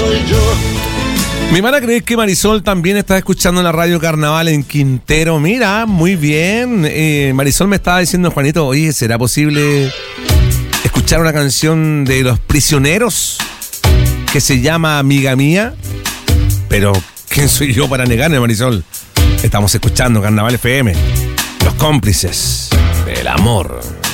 soy yo. Mi van a creer que Marisol también está escuchando la radio Carnaval en Quintero. Mira, muy bien. Marisol me estaba diciendo, Juanito, oye, ¿será posible escuchar una canción de Los Prisioneros que se llama Amiga Mía? Pero, ¿quién soy yo para negarme, Marisol? Estamos escuchando Carnaval FM, los cómplices del amor.